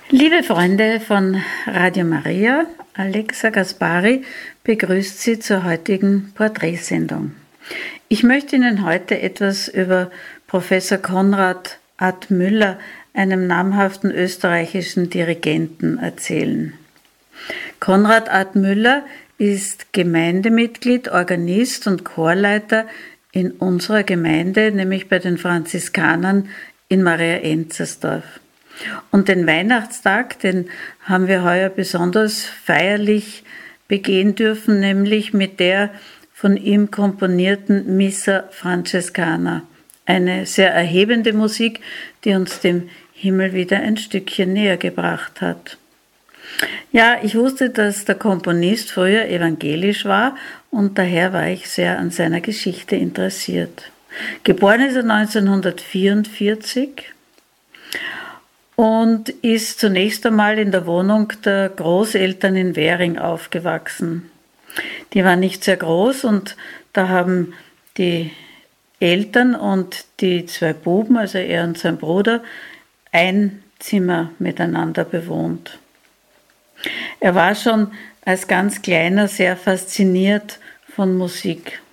Liebe Freunde von Radio Maria, Alexa Gaspari begrüßt Sie zur heutigen Porträtsendung. Ich möchte Ihnen heute etwas über Professor Konrad Admüller, einem namhaften österreichischen Dirigenten, erzählen. Konrad Admüller ist Gemeindemitglied, Organist und Chorleiter in unserer Gemeinde, nämlich bei den Franziskanern in Maria-Enzersdorf. Und den Weihnachtstag, den haben wir heuer besonders feierlich begehen dürfen, nämlich mit der von ihm komponierten Missa Francescana. Eine sehr erhebende Musik, die uns dem Himmel wieder ein Stückchen näher gebracht hat. Ja, ich wusste, dass der Komponist früher evangelisch war und daher war ich sehr an seiner Geschichte interessiert. Geboren ist er 1944 und ist zunächst einmal in der Wohnung der Großeltern in Währing aufgewachsen. Die war nicht sehr groß und da haben die Eltern und die zwei Buben, also er und sein Bruder, ein Zimmer miteinander bewohnt. Er war schon als ganz Kleiner sehr fasziniert von Musik.